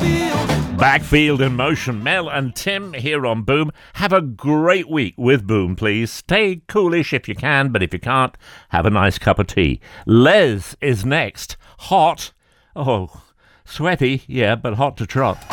Backfield in motion. Mel and Tim here on Boom. Have a great week with Boom, please. Stay coolish if you can, but if you can't, have a nice cup of tea. Les is next. Hot. Oh, sweaty, yeah, but hot to trot.